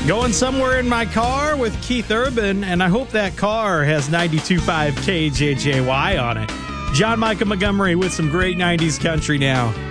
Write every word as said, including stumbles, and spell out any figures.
Going somewhere in my car with Keith Urban, and I hope that car has ninety-two point five K J J Y on it. John Michael Montgomery with some great nineties country now.